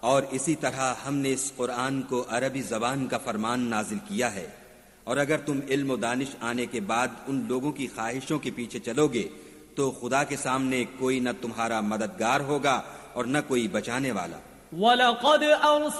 और इसी तरह हमने इस कुरान को अरबी जबान का फरमान नाजिल किया है, और अगर तुम इल्म व दानिश आने के बाद उन लोगों की ख्वाहिशों के पीछे चलोगे तो खुदा के सामने कोई न तुम्हारा मददगार होगा और न कोई बचाने वाला।